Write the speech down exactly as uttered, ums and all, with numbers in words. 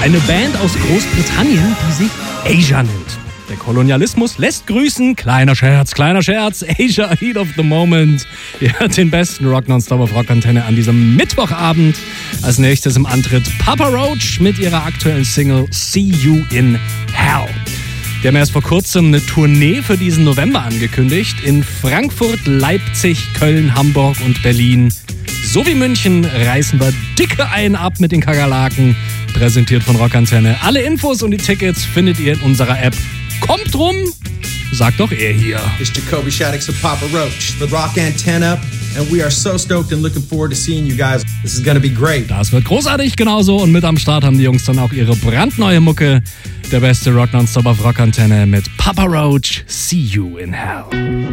Eine Band aus Großbritannien, die sich Asia nennt. Der Kolonialismus lässt grüßen. Kleiner Scherz, kleiner Scherz. Asia, Heat of the Moment. Ihr hört den besten Rock Nonstop auf Rockantenne an diesem Mittwochabend. Als nächstes im Antritt Papa Roach mit ihrer aktuellen Single See You in Hell. Die haben erst vor kurzem eine Tournee für diesen November angekündigt. In Frankfurt, Leipzig, Köln, Hamburg und Berlin. So wie München reißen wir dicke einen ab mit den Kakerlaken. Präsentiert von Rockantenne. Alle Infos und die Tickets findet ihr in unserer App. Kommt drum, sagt doch er hier. It's Jacoby Shaddix of Papa Roach, the Rock Antenna, and we are so stoked and looking forward to seeing you guys. This is gonna be great. Das wird großartig, genauso. Und mit am Start haben die Jungs dann auch ihre brandneue Mucke. Der beste Rock Nonstop auf Rockantenne mit Papa Roach, See You in Hell.